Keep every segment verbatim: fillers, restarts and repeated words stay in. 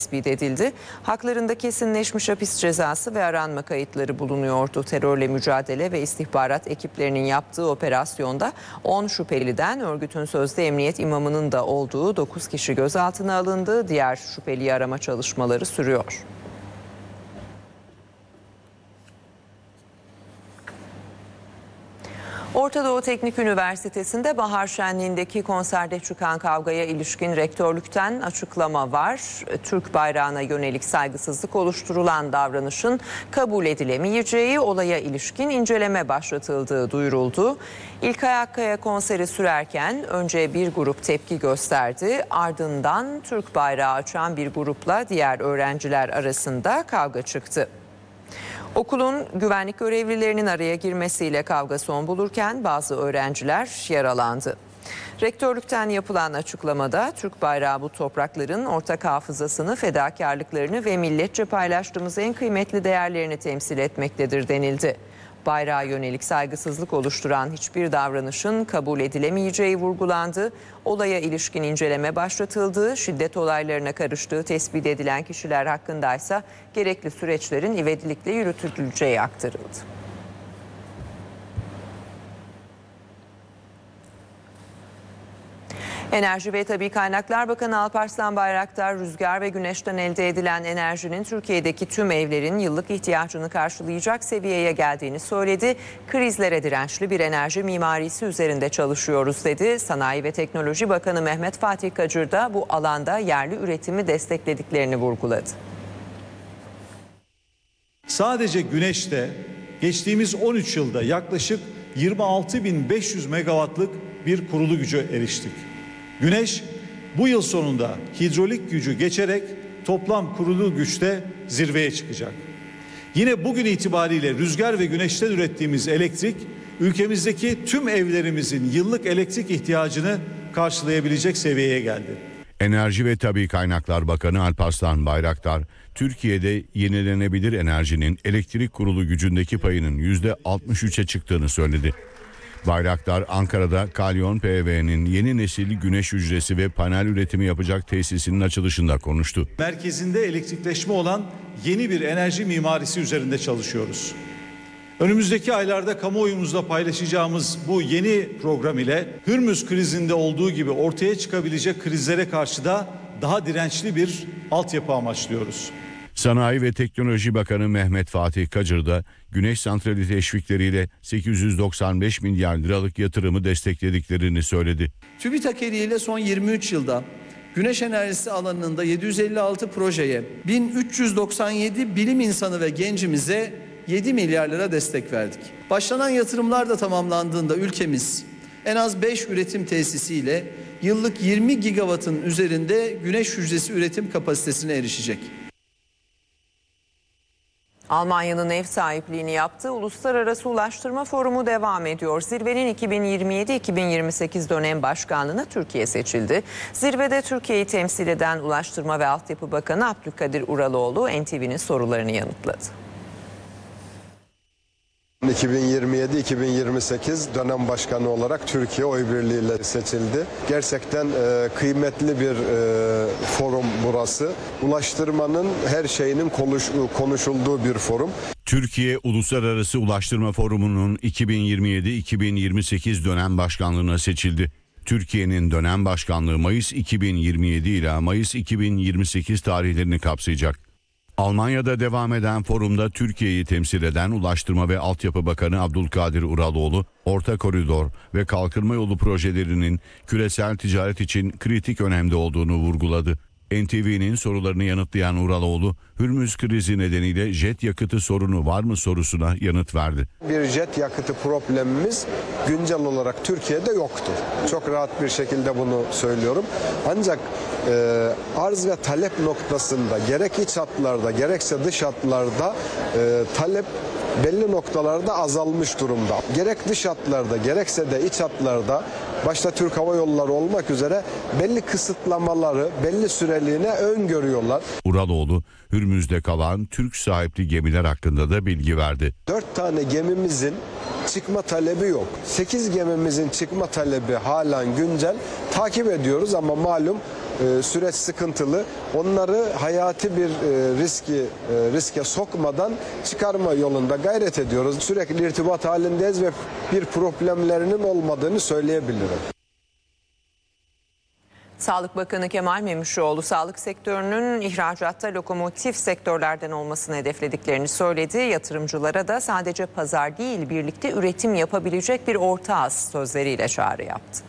tespit edildi. Haklarında kesinleşmiş hapis cezası ve aranma kayıtları bulunuyordu. Terörle mücadele ve istihbarat ekiplerinin yaptığı operasyonda on şüpheliden örgütün sözde emniyet imamının da olduğu dokuz kişi gözaltına alındı. Diğer şüpheliyi arama çalışmaları sürüyor. Orta Doğu Teknik Üniversitesi'nde bahar şenliğindeki konserde çıkan kavgaya ilişkin rektörlükten açıklama var. Türk bayrağına yönelik saygısızlık oluşturulan davranışın kabul edilemeyeceği, olaya ilişkin inceleme başlatıldığı duyuruldu. İlkay Akkaya konseri sürerken önce bir grup tepki gösterdi. Ardından Türk bayrağı açan bir grupla diğer öğrenciler arasında kavga çıktı. Okulun güvenlik görevlilerinin araya girmesiyle kavga son bulurken bazı öğrenciler yaralandı. Rektörlükten yapılan açıklamada Türk bayrağı bu toprakların ortak hafızasını, fedakarlıklarını ve milletçe paylaştığımız en kıymetli değerlerini temsil etmektedir denildi. Bayrağa yönelik saygısızlık oluşturan hiçbir davranışın kabul edilemeyeceği vurgulandı. Olaya ilişkin inceleme başlatıldı. Şiddet olaylarına karıştığı tespit edilen kişiler hakkındaysa gerekli süreçlerin ivedilikle yürütüleceği aktarıldı. Enerji ve Tabii Kaynaklar Bakanı Alparslan Bayraktar, rüzgar ve güneşten elde edilen enerjinin Türkiye'deki tüm evlerin yıllık ihtiyacını karşılayacak seviyeye geldiğini söyledi. Krizlere dirençli bir enerji mimarisi üzerinde çalışıyoruz dedi. Sanayi ve Teknoloji Bakanı Mehmet Fatih Kacır da bu alanda yerli üretimi desteklediklerini vurguladı. Sadece güneşte geçtiğimiz on üç yılda yaklaşık yirmi altı bin beş yüz megawattlık bir kurulu güce eriştik. Güneş bu yıl sonunda hidrolik gücü geçerek toplam kurulu güçte zirveye çıkacak. Yine bugün itibariyle rüzgar ve güneşten ürettiğimiz elektrik ülkemizdeki tüm evlerimizin yıllık elektrik ihtiyacını karşılayabilecek seviyeye geldi. Enerji ve Tabii Kaynaklar Bakanı Alparslan Bayraktar, Türkiye'de yenilenebilir enerjinin elektrik kurulu gücündeki payının yüzde altmış üçe çıktığını söyledi. Bayraktar, Ankara'da Kalyon P V'nin yeni nesil güneş hücresi ve panel üretimi yapacak tesisinin açılışında konuştu. Merkezinde elektrikleşme olan yeni bir enerji mimarisi üzerinde çalışıyoruz. Önümüzdeki aylarda kamuoyumuzla paylaşacağımız bu yeni program ile Hürmüz krizinde olduğu gibi ortaya çıkabilecek krizlere karşı da daha dirençli bir altyapı amaçlıyoruz. Sanayi ve Teknoloji Bakanı Mehmet Fatih Kacır da güneş santrali teşvikleriyle sekiz yüz doksan beş milyar liralık yatırımı desteklediklerini söyledi. TÜBİTAK eliyle son yirmi üç yılda güneş enerjisi alanında yedi yüz elli altı projeye, bin üç yüz doksan yedi bilim insanı ve gencimize yedi milyar lira destek verdik. Başlanan yatırımlar da tamamlandığında ülkemiz en az beş üretim tesisiyle yıllık yirmi gigawattın üzerinde güneş hücresi üretim kapasitesine erişecek. Almanya'nın ev sahipliğini yaptığı Uluslararası Ulaştırma Forumu devam ediyor. Zirvenin iki bin yirmi yedi iki bin yirmi sekiz dönem başkanlığına Türkiye seçildi. Zirvede Türkiye'yi temsil eden Ulaştırma ve Altyapı Bakanı Abdülkadir Uraloğlu N T V'nin sorularını yanıtladı. iki bin yirmi yedi iki bin yirmi sekiz dönem başkanı olarak Türkiye oy birliğiyle seçildi. Gerçekten e, kıymetli bir e, forum burası. Ulaştırmanın her şeyinin konuş, konuşulduğu bir forum. Türkiye Uluslararası Ulaştırma Forumu'nun iki bin yirmi yedi iki bin yirmi sekiz dönem başkanlığına seçildi. Türkiye'nin dönem başkanlığı Mayıs iki bin yirmi yedi ile Mayıs iki bin yirmi sekiz tarihlerini kapsayacak. Almanya'da devam eden forumda Türkiye'yi temsil eden Ulaştırma ve Altyapı Bakanı Abdülkadir Uraloğlu, Orta Koridor ve Kalkınma Yolu projelerinin küresel ticaret için kritik önemde olduğunu vurguladı. N T V'nin sorularını yanıtlayan Uraloğlu, Hürmüz krizi nedeniyle jet yakıtı sorunu var mı sorusuna yanıt verdi. Bir jet yakıtı problemimiz güncel olarak Türkiye'de yoktur. Çok rahat bir şekilde bunu söylüyorum. Ancak e, arz ve talep noktasında gerek iç hatlarda gerekse dış hatlarda e, talep belli noktalarda azalmış durumda. Gerek dış hatlarda gerekse de iç hatlarda başta Türk Hava Yolları olmak üzere belli kısıtlamaları belli süreliğine öngörüyorlar. Uraloğlu, Hürmüz'de kalan Türk sahipli gemiler hakkında da bilgi verdi. Dört tane gemimizin çıkma talebi yok. Sekiz gemimizin çıkma talebi halen güncel. Takip ediyoruz ama malum e, süreç sıkıntılı. Onları hayati bir e, riski e, riske sokmadan çıkarma yolunda gayret ediyoruz. Sürekli irtibat halindeyiz ve bir problemlerinin olmadığını söyleyebilirim. Sağlık Bakanı Kemal Memişoğlu, sağlık sektörünün ihracatta lokomotif sektörlerden olmasını hedeflediklerini söyledi. Yatırımcılara da sadece pazar değil, birlikte üretim yapabilecek bir ortağız sözleriyle çağrı yaptı.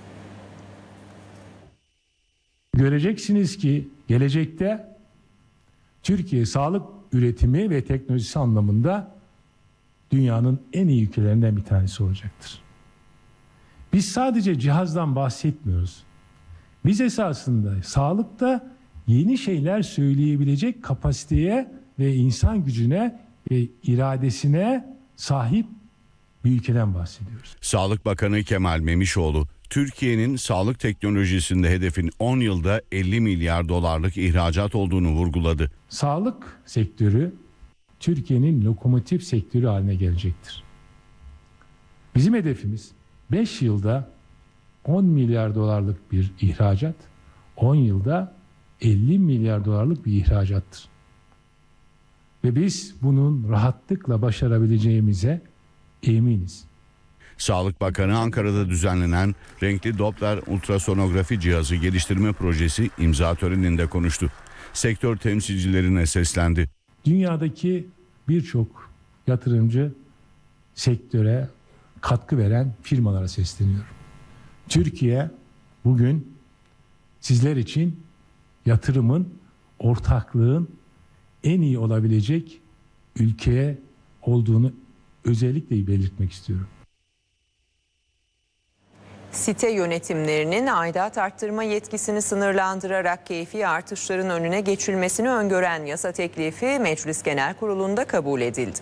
Göreceksiniz ki gelecekte Türkiye sağlık üretimi ve teknolojisi anlamında dünyanın en iyi ülkelerinden bir tanesi olacaktır. Biz sadece cihazdan bahsetmiyoruz. Biz esasında sağlıkta yeni şeyler söyleyebilecek kapasiteye ve insan gücüne ve iradesine sahip bir ülkeden bahsediyoruz. Sağlık Bakanı Kemal Memişoğlu, Türkiye'nin sağlık teknolojisinde hedefin on yılda elli milyar dolarlık ihracat olduğunu vurguladı. Sağlık sektörü Türkiye'nin lokomotif sektörü haline gelecektir. Bizim hedefimiz beş yılda on milyar dolarlık bir ihracat, on yılda elli milyar dolarlık bir ihracattır. Ve biz bunun rahatlıkla başarabileceğimize eminiz. Sağlık Bakanı Ankara'da düzenlenen renkli Doppler ultrasonografi cihazı geliştirme projesi imza töreninde konuştu. Sektör temsilcilerine seslendi. Dünyadaki birçok yatırımcı sektöre katkı veren firmalara sesleniyorum. Türkiye bugün sizler için yatırımın, ortaklığın en iyi olabilecek ülkeye olduğunu özellikle belirtmek istiyorum. Site yönetimlerinin aidat arttırma yetkisini sınırlandırarak keyfi artışların önüne geçilmesini öngören yasa teklifi Meclis Genel Kurulu'nda kabul edildi.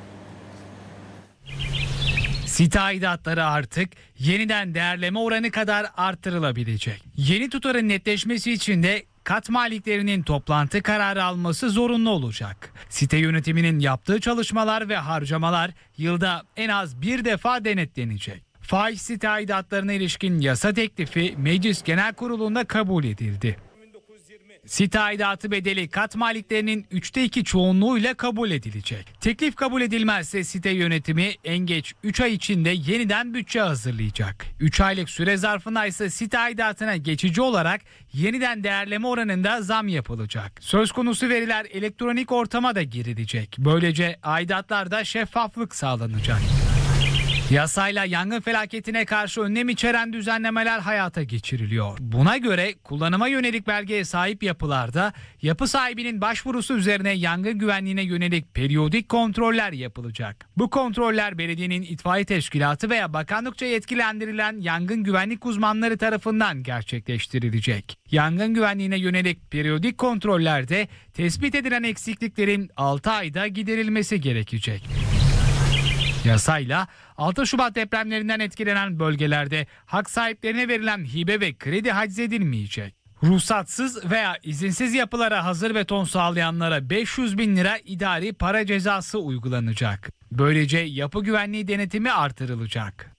Site aidatları artık yeniden değerleme oranı kadar arttırılabilecek. Yeni tutarın netleşmesi için de kat maliklerinin toplantı kararı alması zorunlu olacak. Site yönetiminin yaptığı çalışmalar ve harcamalar yılda en az bir defa denetlenecek. Fahiş site aidatlarına ilişkin yasa teklifi Meclis Genel Kurulu'nda kabul edildi. Site aidatı bedeli kat maliklerinin üçte iki çoğunluğuyla kabul edilecek. Teklif kabul edilmezse site yönetimi en geç üç ay içinde yeniden bütçe hazırlayacak. üç aylık süre zarfında ise site aidatına geçici olarak yeniden değerleme oranında zam yapılacak. Söz konusu veriler elektronik ortama da girilecek. Böylece aidatlarda şeffaflık sağlanacak. Yasayla yangın felaketine karşı önlem içeren düzenlemeler hayata geçiriliyor. Buna göre kullanıma yönelik belgeye sahip yapılarda yapı sahibinin başvurusu üzerine yangın güvenliğine yönelik periyodik kontroller yapılacak. Bu kontroller belediyenin itfaiye teşkilatı veya bakanlıkça yetkilendirilen yangın güvenlik uzmanları tarafından gerçekleştirilecek. Yangın güvenliğine yönelik periyodik kontrollerde tespit edilen eksikliklerin altı ayda giderilmesi gerekecek. Yasayla altı Şubat depremlerinden etkilenen bölgelerde hak sahiplerine verilen hibe ve kredi haczedilmeyecek. Ruhsatsız veya izinsiz yapılara hazır beton sağlayanlara beş yüz bin lira idari para cezası uygulanacak. Böylece yapı güvenliği denetimi artırılacak.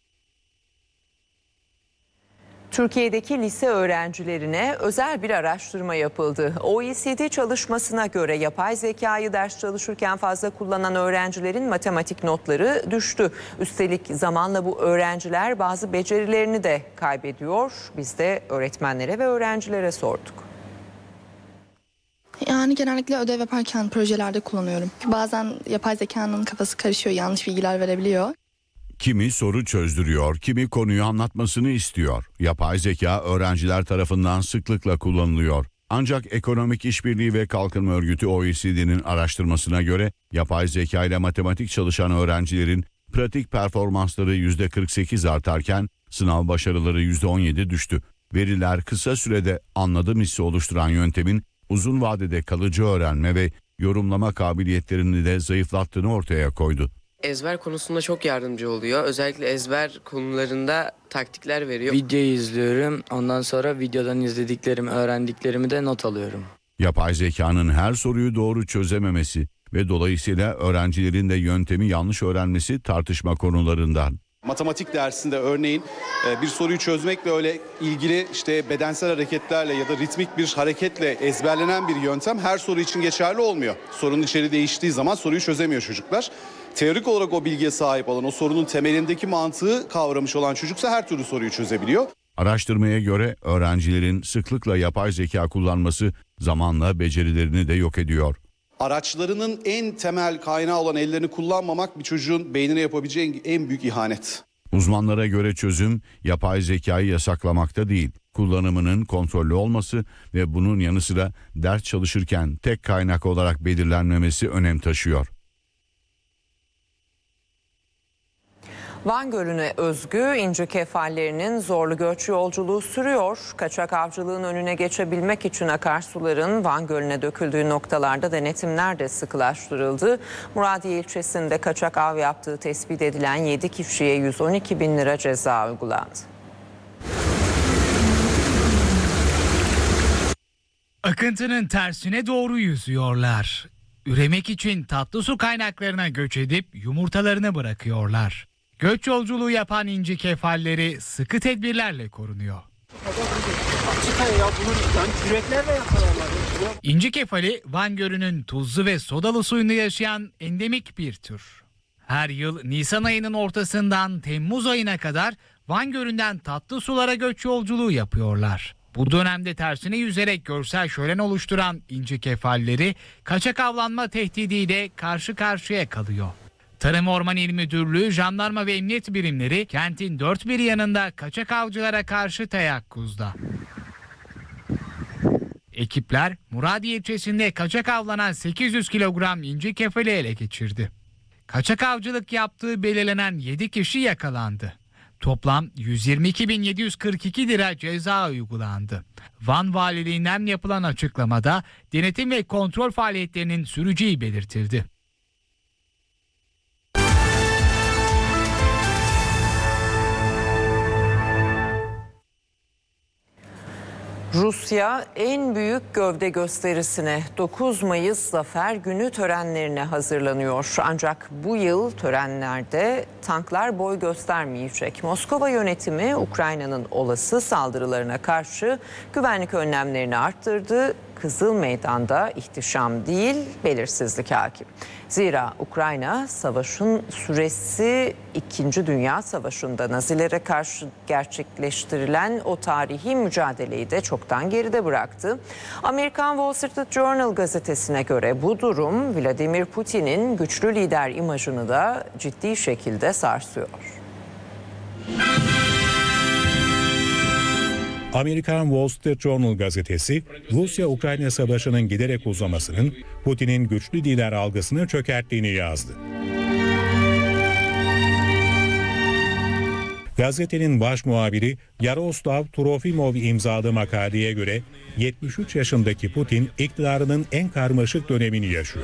Türkiye'deki lise öğrencilerine özel bir araştırma yapıldı. O E C D çalışmasına göre yapay zekayı ders çalışırken fazla kullanan öğrencilerin matematik notları düştü. Üstelik zamanla bu öğrenciler bazı becerilerini de kaybediyor. Biz de öğretmenlere ve öğrencilere sorduk. Yani genellikle ödev yaparken projelerde kullanıyorum. Bazen yapay zekanın kafası karışıyor, yanlış bilgiler verebiliyor. Kimi soru çözdürüyor, kimi konuyu anlatmasını istiyor. Yapay zeka öğrenciler tarafından sıklıkla kullanılıyor. Ancak Ekonomik İşbirliği ve Kalkınma Örgütü O E C D'nin araştırmasına göre yapay zeka ile matematik çalışan öğrencilerin pratik performansları yüzde kırk sekiz artarken sınav başarıları yüzde on yedi düştü. Veriler kısa sürede anladım hissi oluşturan yöntemin uzun vadede kalıcı öğrenme ve yorumlama kabiliyetlerini de zayıflattığını ortaya koydu. Ezber konusunda çok yardımcı oluyor. Özellikle ezber konularında taktikler veriyor. Videoyu izliyorum. Ondan sonra videodan izlediklerimi, öğrendiklerimi de not alıyorum. Yapay zekanın her soruyu doğru çözememesi ve dolayısıyla öğrencilerin de yöntemi yanlış öğrenmesi tartışma konularından. Matematik dersinde örneğin bir soruyu çözmekle öyle ilgili işte bedensel hareketlerle ya da ritmik bir hareketle ezberlenen bir yöntem her soru için geçerli olmuyor. Sorunun içeriği değiştiği zaman soruyu çözemiyor çocuklar. Teorik olarak o bilgiye sahip olan, o sorunun temelindeki mantığı kavramış olan çocuksa her türlü soruyu çözebiliyor. Araştırmaya göre öğrencilerin sıklıkla yapay zeka kullanması zamanla becerilerini de yok ediyor. Araçlarının en temel kaynağı olan ellerini kullanmamak bir çocuğun beynine yapabileceği en büyük ihanet. Uzmanlara göre çözüm yapay zekayı yasaklamakta değil, kullanımının kontrollü olması ve bunun yanı sıra ders çalışırken tek kaynak olarak belirlenmemesi önem taşıyor. Van Gölü'ne özgü inci kefallerinin zorlu göç yolculuğu sürüyor. Kaçak avcılığın önüne geçebilmek için akarsuların Van Gölü'ne döküldüğü noktalarda denetimler de sıkılaştırıldı. Muradiye ilçesinde kaçak av yaptığı tespit edilen yedi kişiye yüz on iki bin lira ceza uygulandı. Akıntının tersine doğru yüzüyorlar. Üremek için tatlı su kaynaklarına göç edip yumurtalarını bırakıyorlar. Göç yolculuğu yapan inci kefalleri sıkı tedbirlerle korunuyor. İnci kefali Van Gölü'nün tuzlu ve sodalı suyunda yaşayan endemik bir tür. Her yıl Nisan ayının ortasından Temmuz ayına kadar Van Gölü'nden tatlı sulara göç yolculuğu yapıyorlar. Bu dönemde tersine yüzerek görsel şölen oluşturan inci kefalleri kaçak avlanma tehdidiyle karşı karşıya kalıyor. Tarım Orman İl Müdürlüğü, jandarma ve emniyet birimleri kentin dört bir yanında kaçak avcılara karşı teyakkuzda. Ekipler Muradiye ilçesinde kaçak avlanan sekiz yüz kilogram inci kefali ele geçirdi. Kaçak avcılık yaptığı belirlenen yedi kişi yakalandı. Toplam yüz yirmi iki bin yedi yüz kırk iki lira ceza uygulandı. Van Valiliğinden yapılan açıklamada denetim ve kontrol faaliyetlerinin süreceği belirtildi. Rusya en büyük gövde gösterisine dokuz Mayıs Zafer Günü törenlerine hazırlanıyor. Ancak bu yıl törenlerde tanklar boy göstermeyecek. Moskova yönetimi Ukrayna'nın olası saldırılarına karşı güvenlik önlemlerini arttırdı. Kızıl Meydan'da ihtişam değil, belirsizlik hakim. Zira Ukrayna savaşın süresi İkinci Dünya Savaşı'nda Nazilere karşı gerçekleştirilen o tarihi mücadeleyi de çoktan geride bıraktı. Amerikan Wall Street Journal gazetesine göre bu durum Vladimir Putin'in güçlü lider imajını da ciddi şekilde sarsıyor. Amerikan Wall Street Journal gazetesi, Rusya-Ukrayna savaşının giderek uzamasının Putin'in güçlü lider algısını çökerttiğini yazdı. Gazetenin baş muhabiri Yaroslav Trofimov imzaladığı makaleye göre yetmiş üç yaşındaki Putin iktidarının en karmaşık dönemini yaşıyor.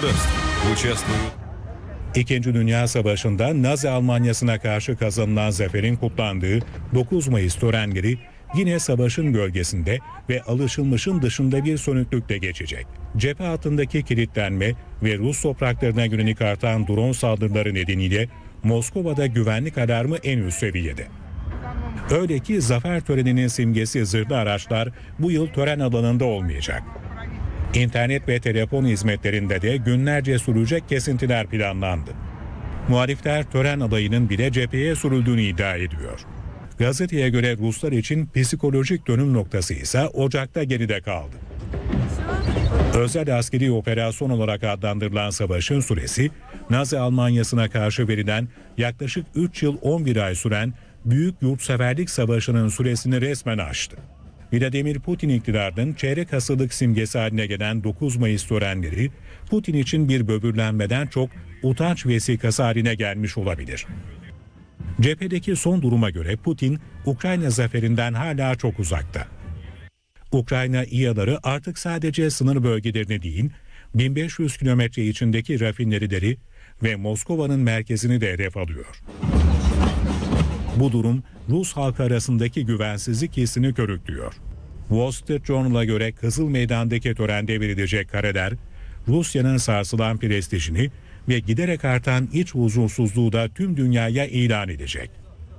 İkinci Dünya Savaşı'nda Nazi Almanyası'na karşı kazanılan zaferin kutlandığı dokuz Mayıs törenleri yine savaşın gölgesinde ve alışılmışın dışında bir sönüklükle geçecek. Cephe hattındaki kilitlenme ve Rus topraklarına yönelik artan drone saldırıları nedeniyle Moskova'da güvenlik alarmı en üst seviyede. Öyle ki zafer töreninin simgesi zırhlı araçlar bu yıl tören alanında olmayacak. İnternet ve telefon hizmetlerinde de günlerce sürecek kesintiler planlandı. Muhalifler tören adayının bile cepheye sürüldüğünü iddia ediyor. Gazeteye göre Ruslar için psikolojik dönüm noktası ise Ocak'ta geride kaldı. Özel askeri operasyon olarak adlandırılan savaşın süresi, Nazi Almanyası'na karşı verilen yaklaşık üç yıl on bir ay süren Büyük Yurtseverlik Savaşı'nın süresini resmen aştı. Vladimir Putin iktidarının çeyrek asırlık simgesi haline gelen dokuz Mayıs törenleri, Putin için bir böbürlenmeden çok utanç vesikası haline gelmiş olabilir. Cephedeki son duruma göre Putin, Ukrayna zaferinden hala çok uzakta. Ukrayna İHA'ları artık sadece sınır bölgelerini değil, bin beş yüz kilometre içindeki rafinerileri ve Moskova'nın merkezini de hedef alıyor. Bu durum Rus halkı arasındaki güvensizlik hissini körüklüyor. Wall Street Journal'a göre Kızıl Meydan'daki törende verilecek kareler, Rusya'nın sarsılan prestijini ve giderek artan iç huzursuzluğu da tüm dünyaya ilan edecek.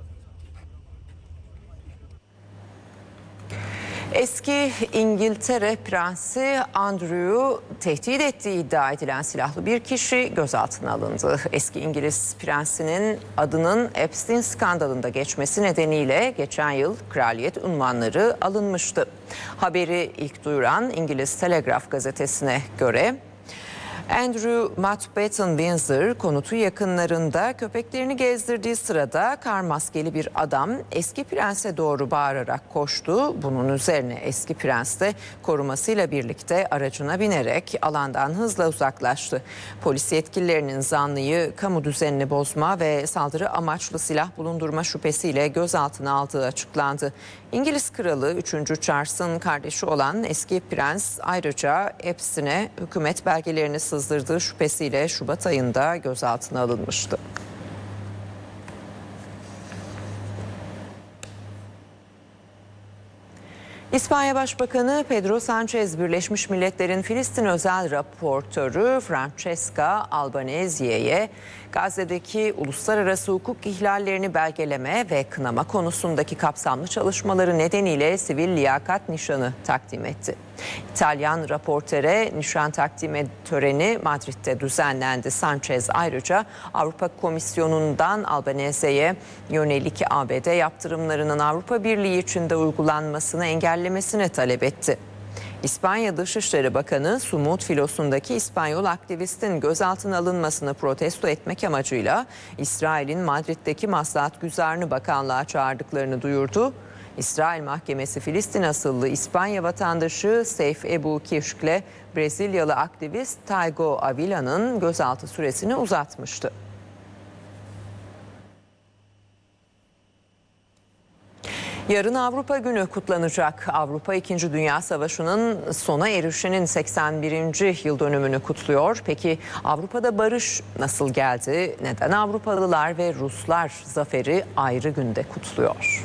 Eski İngiltere Prensi Andrew'u tehdit ettiği iddia edilen silahlı bir kişi gözaltına alındı. Eski İngiliz prensinin adının Epstein skandalında geçmesi nedeniyle geçen yıl kraliyet unvanları alınmıştı. Haberi ilk duyuran İngiliz Telegraph gazetesine göre Andrew Mountbatten Windsor konutu yakınlarında köpeklerini gezdirdiği sırada kar maskeli bir adam eski prense doğru bağırarak koştu. Bunun üzerine eski prens de korumasıyla birlikte aracına binerek alandan hızla uzaklaştı. Polis yetkililerinin zanlıyı kamu düzenini bozma ve saldırı amaçlı silah bulundurma şüphesiyle gözaltına aldığı açıklandı. İngiliz Kralı üçüncü Charles'ın kardeşi olan eski prens ayrıca Epstein'e hükümet belgelerini sızdırdığı şüphesiyle Şubat ayında gözaltına alınmıştı. İspanya Başbakanı Pedro Sánchez, Birleşmiş Milletler'in Filistin özel raportörü Francesca Albanese'ye Gazze'deki uluslararası hukuk ihlallerini belgeleme ve kınama konusundaki kapsamlı çalışmaları nedeniyle sivil liyakat nişanı takdim etti. İtalyan raportöre nişan takdim töreni Madrid'de düzenlendi. Sánchez ayrıca Avrupa Komisyonu'ndan Albanese'ye yönelik A B D yaptırımlarının Avrupa Birliği içinde uygulanmasını engellemesini talep etti. İspanya Dışişleri Bakanı Sumut filosundaki İspanyol aktivistin gözaltına alınmasını protesto etmek amacıyla İsrail'in Madrid'deki Maslahat Güzarı'nı bakanlığa çağırdıklarını duyurdu. İsrail Mahkemesi Filistin asıllı İspanya vatandaşı Seyf Ebu Kişk'le Brezilyalı aktivist Taigo Avila'nın gözaltı süresini uzatmıştı. Yarın Avrupa Günü kutlanacak. Avrupa İkinci Dünya Savaşı'nın sona erişinin seksen birinci yıl dönümünü kutluyor. Peki Avrupa'da barış nasıl geldi? Neden Avrupalılar ve Ruslar zaferi ayrı günde kutluyor?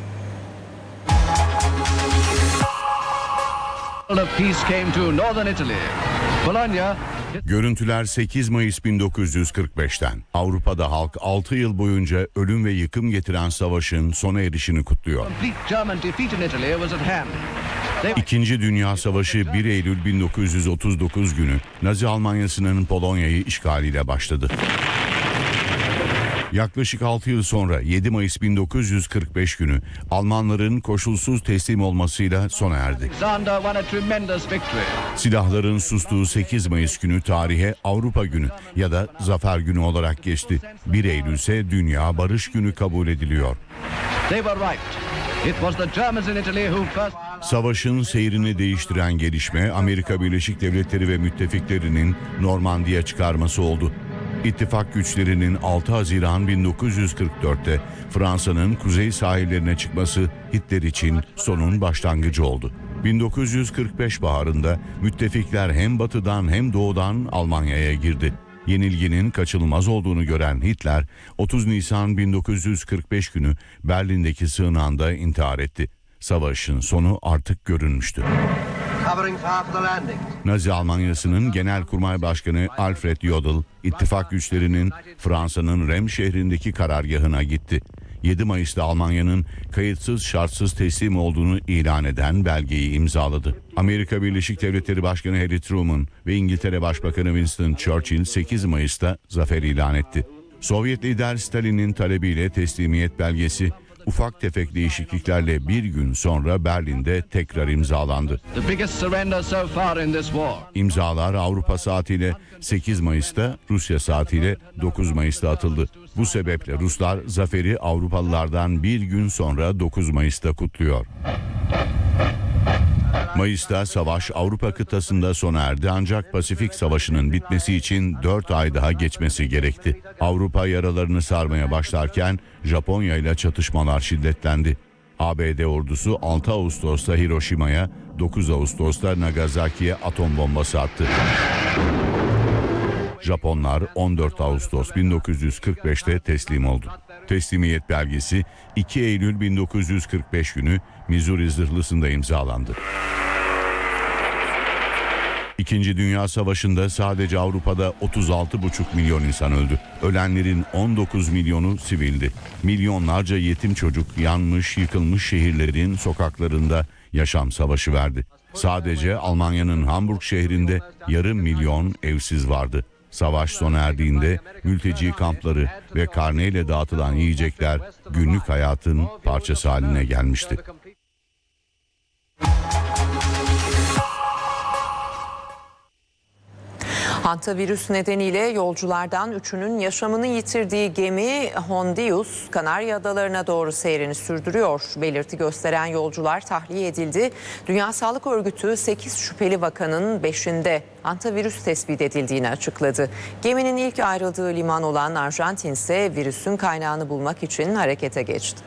Görüntüler sekiz Mayıs bin dokuz yüz kırk beş'ten. Avrupa'da halk altı yıl boyunca ölüm ve yıkım getiren savaşın sona erişini kutluyor. İkinci Dünya Savaşı bir Eylül bin dokuz yüz otuz dokuz günü Nazi Almanyası'nın Polonya'yı işgaliyle başladı. Yaklaşık altı yıl sonra yedi Mayıs bin dokuz yüz kırk beş günü Almanların koşulsuz teslim olmasıyla sona erdi. Silahların sustuğu sekiz Mayıs günü tarihe Avrupa Günü ya da Zafer Günü olarak geçti. bir Eylül ise Dünya Barış Günü kabul ediliyor. Savaşın seyrini değiştiren gelişme Amerika Birleşik Devletleri ve müttefiklerinin Normandiya çıkarması oldu. İttifak güçlerinin altı Haziran bin dokuz yüz kırk dört'te Fransa'nın kuzey sahillerine çıkması Hitler için sonun başlangıcı oldu. bin dokuz yüz kırk beş baharında müttefikler hem batıdan hem doğudan Almanya'ya girdi. Yenilginin kaçınılmaz olduğunu gören Hitler otuz Nisan bin dokuz yüz kırk beş günü Berlin'deki sığınağında intihar etti. Savaşın sonu artık görünmüştü. Nazi Almanyası'nın Genelkurmay Başkanı Alfred Jodl, ittifak güçlerinin Fransa'nın Rem şehrindeki karargahına gitti. yedi Mayıs'ta Almanya'nın kayıtsız şartsız teslim olduğunu ilan eden belgeyi imzaladı. Amerika Birleşik Devletleri Başkanı Harry Truman ve İngiltere Başbakanı Winston Churchill sekiz Mayıs'ta zafer ilan etti. Sovyet lider Stalin'in talebiyle teslimiyet belgesi ufak tefek değişikliklerle bir gün sonra Berlin'de tekrar imzalandı. İmzalar Avrupa saatiyle sekiz Mayıs'ta, Rusya saatiyle dokuz Mayıs'ta atıldı. Bu sebeple Ruslar zaferi Avrupalılardan bir gün sonra dokuz Mayıs'ta kutluyor. Mayıs'ta savaş Avrupa kıtasında sona erdi ancak Pasifik Savaşı'nın bitmesi için dört ay daha geçmesi gerekti. Avrupa yaralarını sarmaya başlarken Japonya ile çatışmalar şiddetlendi. A B D ordusu altı Ağustos'ta Hiroşima'ya, dokuz Ağustos'ta Nagasaki'ye atom bombası attı. Japonlar on dört Ağustos bin dokuz yüz kırk beş'te teslim oldu. Teslimiyet belgesi iki Eylül bin dokuz yüz kırk beş günü Missouri zırhlısında imzalandı. İkinci Dünya Savaşı'nda sadece Avrupa'da otuz altı buçuk milyon insan öldü. Ölenlerin on dokuz milyonu sivildi. Milyonlarca yetim çocuk yanmış, yıkılmış şehirlerin sokaklarında yaşam savaşı verdi. Sadece Almanya'nın Hamburg şehrinde yarım milyon evsiz vardı. Savaş sona erdiğinde mülteci kampları ve karneyle dağıtılan yiyecekler günlük hayatın parçası haline gelmişti. Hantavirüs nedeniyle yolculardan üçünün yaşamını yitirdiği gemi Hondius, Kanarya Adalarına doğru seyrini sürdürüyor. Belirti gösteren yolcular tahliye edildi. Dünya Sağlık Örgütü sekiz şüpheli vakanın beşinde hantavirüs tespit edildiğini açıkladı. Geminin ilk ayrıldığı liman olan Arjantin ise virüsün kaynağını bulmak için harekete geçti.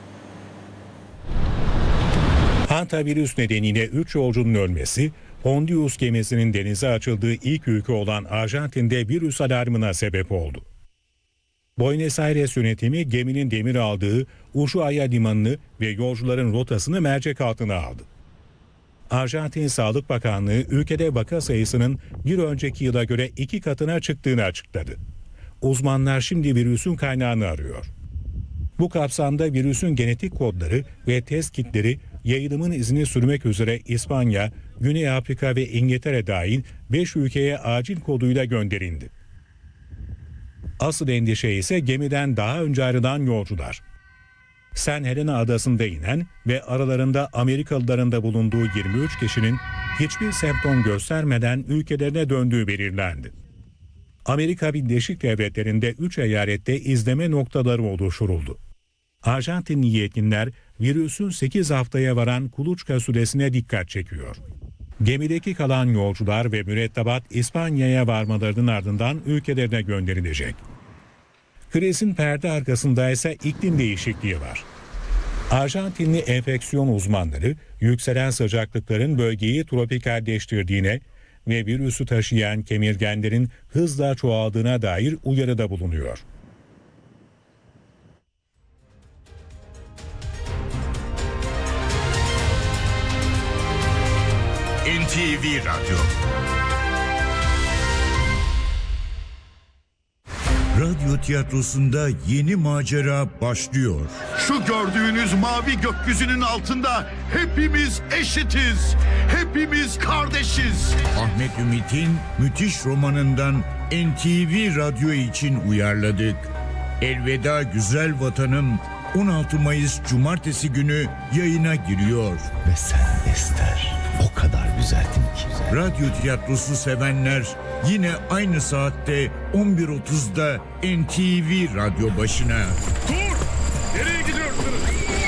Hantavirüs nedeniyle üç yolcunun ölmesi, Hondius gemisinin denize açıldığı ilk ülke olan Arjantin'de virüs alarmına sebep oldu. Buenos Aires yönetimi geminin demir aldığı Ushuaia limanını ve yolcuların rotasını mercek altına aldı. Arjantin Sağlık Bakanlığı ülkede vaka sayısının bir önceki yıla göre iki katına çıktığını açıkladı. Uzmanlar şimdi virüsün kaynağını arıyor. Bu kapsamda virüsün genetik kodları ve test kitleri yayılımın izini sürmek üzere İspanya, Güney Afrika ve İngiltere dahil beş ülkeye acil koduyla gönderildi. Asıl endişe ise gemiden daha önce ayrılan yolcular. San Helena adasında inen ve aralarında Amerikalıların da bulunduğu yirmi üç kişinin hiçbir semptom göstermeden ülkelerine döndüğü belirlendi. Amerika Birleşik Devletleri'nde üç eyalette izleme noktaları oluşturuldu. Arjantinli yetkililer virüsün sekiz haftaya varan kuluçka süresine dikkat çekiyor. Gemideki kalan yolcular ve mürettebat İspanya'ya varmalarının ardından ülkelerine gönderilecek. Krizin perde arkasında ise iklim değişikliği var. Arjantinli enfeksiyon uzmanları yükselen sıcaklıkların bölgeyi tropikalleştirdiğine ve virüsü taşıyan kemirgenlerin hızla çoğaldığına dair uyarıda bulunuyor. N T V Radyo. Radyo tiyatrosunda yeni macera başlıyor. Şu gördüğünüz mavi gökyüzünün altında hepimiz eşitiz. Hepimiz kardeşiz. Ahmet Ümit'in müthiş romanından N T V Radyo için uyarladık. Elveda Güzel Vatanım on altı Mayıs Cumartesi günü yayına giriyor. Ve sen Ester o kadar güzeldin ki. Radyo tiyatrosu sevenler yine aynı saatte on bir otuzda N T V Radyo başına. Dur! Nereye gidiyorsunuz?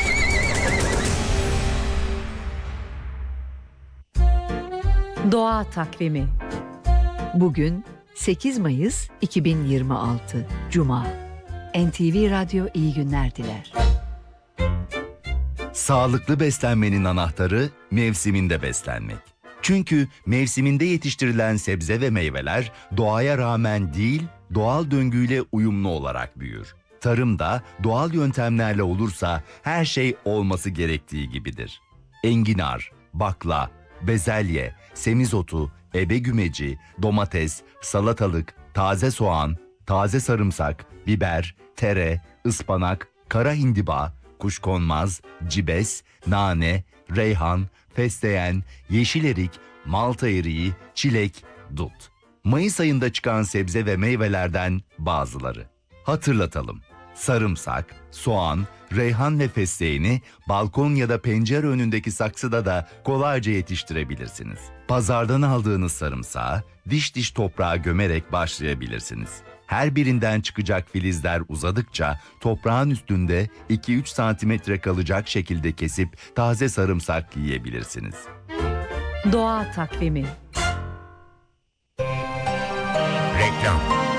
Doğa Takvimi. Bugün sekiz Mayıs iki bin yirmi altı Cuma. N T V Radyo iyi günler diler. Sağlıklı beslenmenin anahtarı mevsiminde beslenmek. Çünkü mevsiminde yetiştirilen sebze ve meyveler doğaya rağmen değil, doğal döngüyle uyumlu olarak büyür. Tarımda doğal yöntemlerle olursa her şey olması gerektiği gibidir. Enginar, bakla, bezelye, semizotu, ebegümeci, domates, salatalık, taze soğan, taze sarımsak, biber, tere, ıspanak, kara hindiba, kuşkonmaz, cibes, nane, reyhan, fesleğen, yeşil erik, malta eriği, çilek, dut. Mayıs ayında çıkan sebze ve meyvelerden bazıları. Hatırlatalım. Sarımsak, soğan, reyhan ve fesleğeni balkon ya da pencere önündeki saksıda da kolayca yetiştirebilirsiniz. Pazardan aldığınız sarımsağı diş diş toprağa gömerek başlayabilirsiniz. Her birinden çıkacak filizler uzadıkça toprağın üstünde iki üç santimetre kalacak şekilde kesip taze sarımsak yiyebilirsiniz. Doğa Takvimi. Reklam.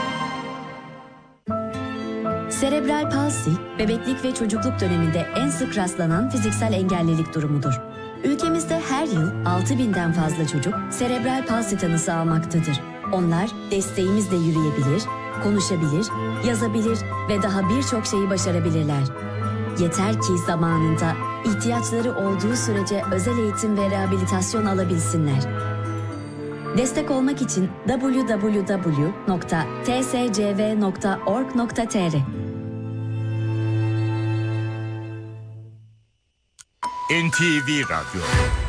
Serebral palsi, bebeklik ve çocukluk döneminde en sık rastlanan fiziksel engellilik durumudur. Ülkemizde her yıl altı binden fazla çocuk serebral palsi tanısı almaktadır. Onlar desteğimizle yürüyebilir, konuşabilir, yazabilir ve daha birçok şeyi başarabilirler. Yeter ki zamanında ihtiyaçları olduğu sürece özel eğitim ve rehabilitasyon alabilsinler. Destek olmak için double-u double-u double-u nokta t s c v nokta org nokta t r. N T V Radyo